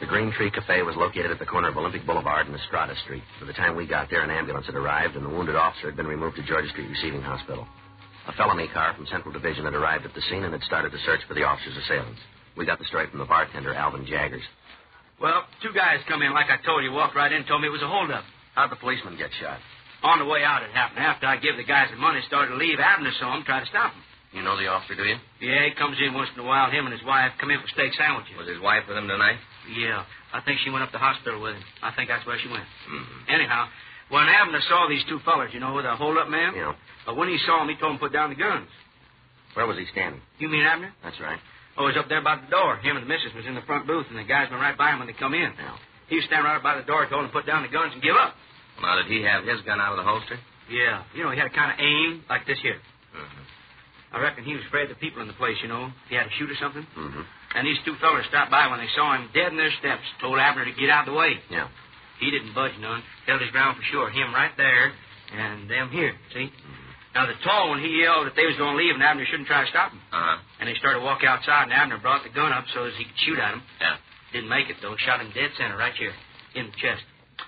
The Green Tree Cafe was located at the corner of Olympic Boulevard and Estrada Street. By the time we got there, an ambulance had arrived, and the wounded officer had been removed to Georgia Street Receiving Hospital. A felony car from Central Division had arrived at the scene and had started to search for the officer's assailants. We got the story from the bartender, Alvin Jaggers. Well, two guys come in, like I told you, walked right in and told me it was a holdup. How'd the policeman get shot? On the way out, it happened. After I gave the guys the money, started to leave, Abner saw him, tried to stop him. You know the officer, do you? Yeah, he comes in once in a while. Him and his wife come in for steak sandwiches. Was his wife with him tonight? Yeah, I think she went up to the hospital with him. I think that's where she went. Mm-hmm. Anyhow, when Abner saw these two fellers, you know, with a hold-up man? Yeah. But when he saw them, he told them to put down the guns. Where was he standing? You mean Abner? That's right. Oh, he was up there by the door. Him and the missus was in the front booth, and the guys went right by him when they come in. Yeah. He was standing right by the door, told them to put down the guns and give up. Now, did he have his gun out of the holster? Yeah. You know, he had a kind of aim like this here. Mm-hmm. I reckon he was afraid of the people in the place, you know, if he had to shoot or something. Mm-hmm. And these two fellers stopped by when they saw him dead in their steps, told Abner to get out of the way. Yeah. He didn't budge none, held his ground for sure. Him right there, and them here, see? Mm-hmm. Now, the tall one, he yelled that they was going to leave, and Abner shouldn't try to stop him. Uh-huh. And they started to walk outside, and Abner brought the gun up so as he could shoot at him. Yeah. Didn't make it, though. Shot him dead center right here, in the chest.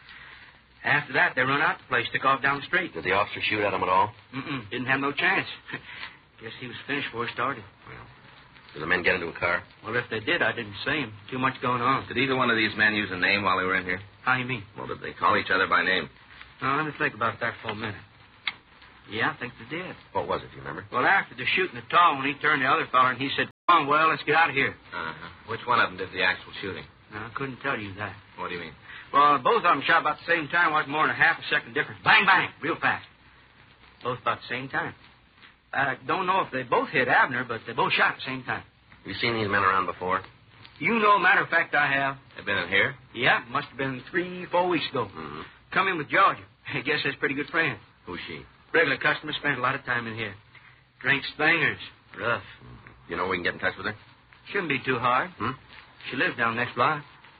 After that, they run out the place, took off down the street. Did the officer shoot at him at all? Mm-mm. Didn't have no chance. Guess he was finished before he started. Well, did the men get into a car? Well, if they did, I didn't see him. Too much going on. Did either one of these men use a name while they were in here? How you mean? Well, did they call each other by name? Now, let me think about that for a minute. Yeah, I think they did. What was it, do you remember? Well, after the shooting the tall one, he turned to the other fella and he said, "Come on, well, let's get out of here." Uh-huh. Which one of them did the actual shooting? Now, I couldn't tell you that. What do you mean? Well, both of them shot about the same time. Wasn't more than a half a second difference. Bang, bang, real fast. Both about the same time. I don't know if they both hit Abner, but they both shot at the same time. Have you seen these men around before? You know, matter of fact, I have. They've been in here? Yeah, must have been 3-4 weeks ago. Mm-hmm. Come in with Georgia. I guess that's a pretty good friend. Who's she? Regular customer, spends a lot of time in here. Drinks bangers. Rough. Mm-hmm. You know we can get in touch with her? Shouldn't be too hard. She lives down next block.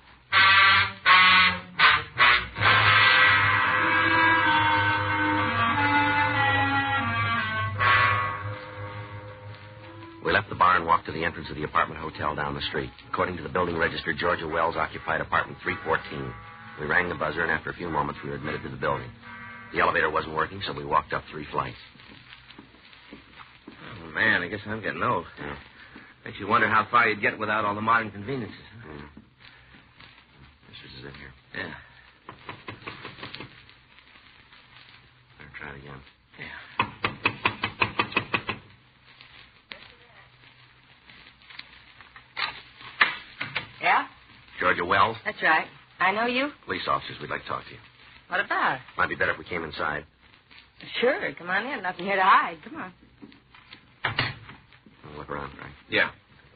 We left the bar and walked to the entrance of the apartment hotel down the street. According to the building register, Georgia Wells occupied apartment 314. We rang the buzzer, and after a few moments, we were admitted to the building. The elevator wasn't working, so we walked up 3 flights. Oh, man, I guess I'm getting old. Yeah. Makes you wonder how far you'd get without all the modern conveniences. Huh? This is in here. Yeah. Better try it again. Yeah. Yeah? Georgia Wells? That's right. I know you. Police officers, we'd like to talk to you. What about? Might be better if we came inside. Sure, come on in. Nothing here to hide. Come on. We'll look around, Frank. Yeah.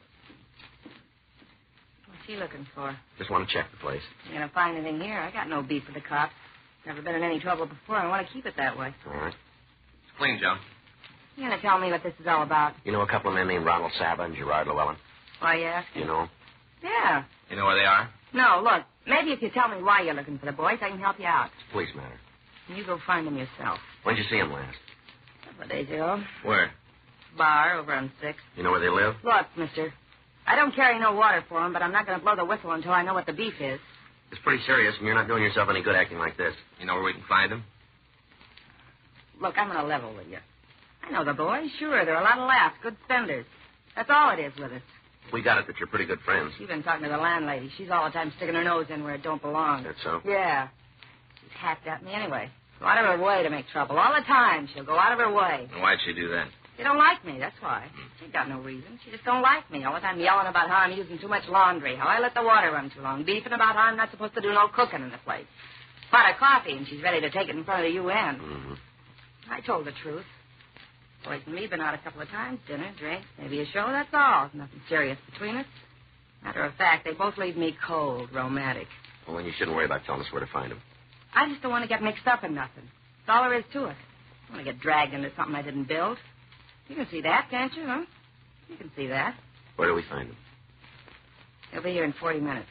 What's he looking for? Just want to check the place. You gonna find anything here? I got no beef with the cops. Never been in any trouble before. I want to keep it that way. All right. It's clean, Joe. You gonna tell me what this is all about? You know a couple of men named Ronald Saba and Gerard Llewellyn? Why you asking? You know? Yeah. You know where they are? No, look. Maybe if you tell me why you're looking for the boys, I can help you out. It's a police matter. You go find them yourself. When'd you see them last? A couple of days ago. Where? Bar over on 6th. You know where they live? Look, mister. I don't carry no water for them, but I'm not going to blow the whistle until I know what the beef is. It's pretty serious, and you're not doing yourself any good acting like this. You know where we can find them? Look, I'm on a level with you. I know the boys. Sure, they're a lot of laughs, good spenders. That's all it is with us. We got it that you're pretty good friends. You've been talking to the landlady. She's all the time sticking her nose in where it don't belong. That's so? Yeah. She's hacked at me anyway. Go out of her way to make trouble. All the time, she'll go out of her way. And why'd she do that? She don't like me, that's why. She got no reason. She just don't like me. All the time yelling about how I'm using too much laundry, how I let the water run too long, beefing about how I'm not supposed to do no cooking in the place. Pot of coffee, and she's ready to take it in front of the UN. Mm-hmm. I told the truth. Boys and me been out a couple of times, dinner, drinks, maybe a show, that's all. Nothing serious between us. Matter of fact, they both leave me cold, romantic. Well, then you shouldn't worry about telling us where to find them. I just don't want to get mixed up in nothing. That's all there is to it. I want to get dragged into something I didn't build. You can see that, can't you, huh? You can see that. Where do we find them? They'll be here in 40 minutes.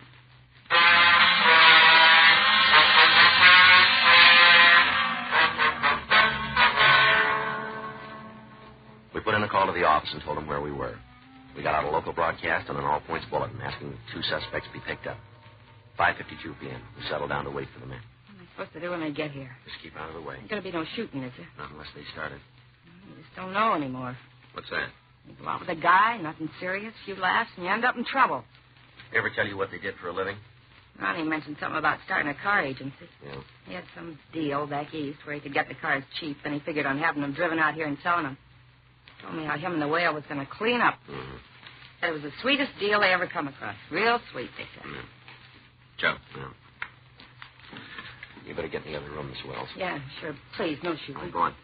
We put in a call to the office and told them where we were. We got out a local broadcast and an all-points bulletin asking 2 suspects be picked up. 5:52 p.m. We settled down to wait for the men. What am I supposed to do when they get here? Just keep out of the way. There's going to be no shooting, is there? Not unless they started. You just don't know anymore. What's that? You go out with a guy, nothing serious, few laughs, and you end up in trouble. They ever tell you what they did for a living? Ronnie mentioned something about starting a car agency. Yeah. He had some deal back east where he could get the cars cheap, and he figured on having them driven out here and selling them. Told me how him and the whale was going to clean up. Mm-hmm. Said it was the sweetest deal they ever come across. Real sweet, they said. Yeah. Joe. Yeah. You better get in the other room, Miss Wells. Yeah, sure. Please, no All shooting. right, go on.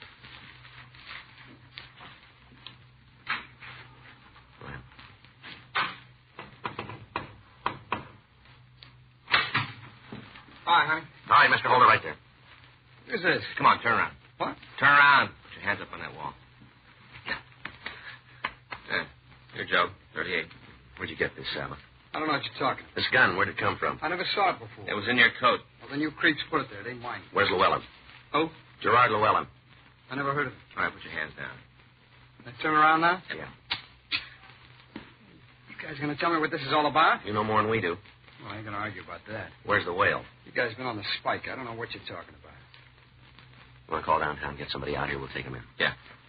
Go ahead. Hi, honey. All right, Mr. Holder, right there. Who's this? Come on, turn around. What? Turn around. Put your hands up on that wall. Yeah. Here, Joe. 38. Where'd you get this, Sabbath? I don't know what you're talking. This gun, where'd it come from? I never saw it before. It was in your coat. Well, then you creeps put it there. It ain't mine. Where's Llewellyn? Oh? Gerard Llewellyn. I never heard of it. All right, put your hands down. Can I turn around now? Yeah. You guys going to tell me what this is all about? You know more than we do. Well, I ain't going to argue about that. Where's the whale? You guys been on the spike. I don't know what you're talking about. You want to call downtown, get somebody out here, we'll take him in. Yeah.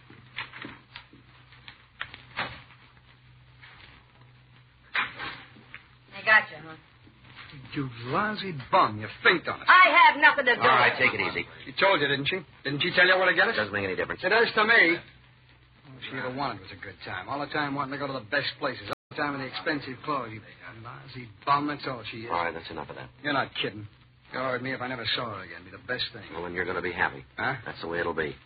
I got you, huh? You lousy bum. You finked on us. I have nothing to do All right, with it. take it easy. She told you, didn't she? Didn't she tell you where to get us? Doesn't make any difference. It does to me. All she ever wanted was a good time. All the time wanting to go to the best places. All the time in the expensive clothes. You lousy bum, that's all she is. All right, that's enough of that. You're not kidding. God with me, if I never saw her again, it'd be the best thing. Well, then you're going to be happy. Huh? That's the way it'll be.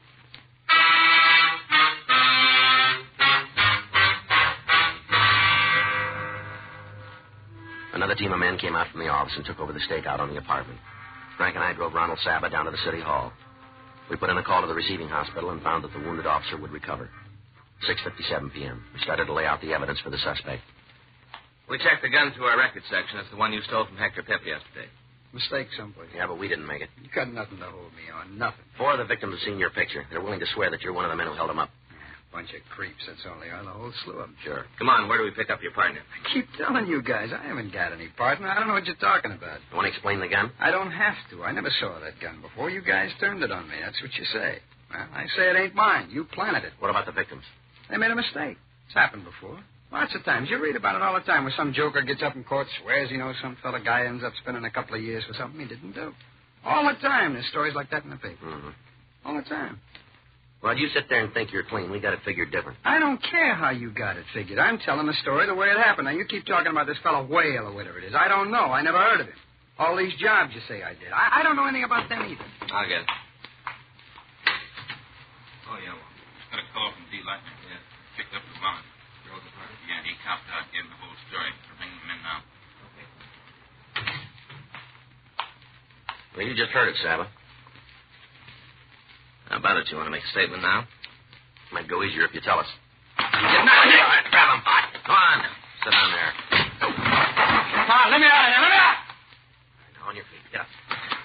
Another team of men came out from the office and took over the stakeout on the apartment. Frank and I drove Ronald Saba down to the city hall. We put in a call to the receiving hospital and found that the wounded officer would recover. 6:57 p.m. We started to lay out the evidence for the suspect. We checked the gun through our record section. It's the one you stole from Hector Pip yesterday. Mistake someplace. Yeah, but we didn't make it. You got nothing to hold me on. Nothing. 4 of the victims have seen your picture. They're willing to swear that you're one of the men who held them up. Bunch of creeps, that's all they are. The whole slew of them. Sure. Come on, where do we pick up your partner? I keep telling you guys, I haven't got any partner. I don't know what you're talking about. You want to explain the gun? I don't have to. I never saw that gun before. You guys turned it on me. That's what you say. Well, I say it ain't mine. You planted it. What about the victims? They made a mistake. It's happened before. Lots of times. You read about it all the time where some joker gets up in court, swears he knows some fella guy ends up spending a couple of years for something he didn't do. All the time. There's stories like that in the paper. Mm-hmm. All the time. Well, you sit there and think you're clean. We got it figured different. I don't care how you got it figured. I'm telling the story the way it happened. Now, you keep talking about this fellow Whale or whatever it is. I don't know. I never heard of him. All these jobs you say I did. I don't know anything about them either. I'll get it. Oh, yeah, well, got a call from D. Lightner. Yeah. Picked up the bond. Drove the party. Yeah, he copped out, gave him the whole story. We're bringing him in now. Well, you just heard it, Saba. How about it? You want to make a statement now? Might go easier if you tell us. Get down here. Grab him. Come on. Sit down there. Come on, let me out of here. Let me out. Now on your feet. Get up.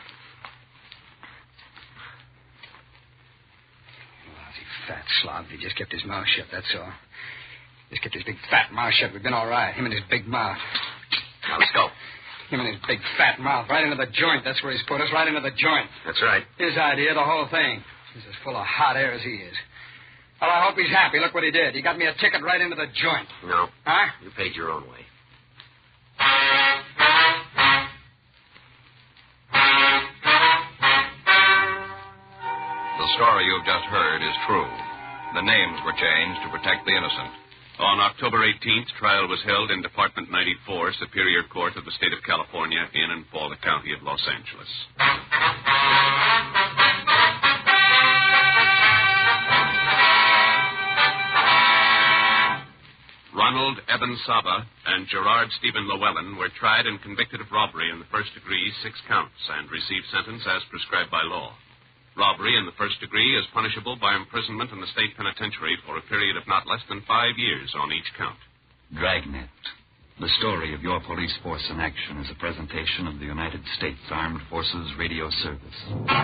Lousy fat slob. He just kept his mouth shut, that's all. Just kept his big fat mouth shut. We've been all right. Him and his big mouth. Now, let's go. Him and his big fat mouth. Right into the joint. That's where he's put us. Right into the joint. That's right. His idea, the whole thing. He's as full of hot air as he is. Well, I hope he's happy. Look what he did. He got me a ticket right into the joint. No. Huh? You paid your own way. The story you've just heard is true. The names were changed to protect the innocent. On October 18th, trial was held in Department 94, Superior Court of the State of California, in and for the County of Los Angeles. Ronald Eben Saba and Gerard Stephen Llewellyn were tried and convicted of robbery in the first degree, 6 counts, and received sentence as prescribed by law. Robbery in the first degree is punishable by imprisonment in the state penitentiary for a period of not less than 5 years on each count. Dragnet. The story of your police force in action is a presentation of the United States Armed Forces Radio Service.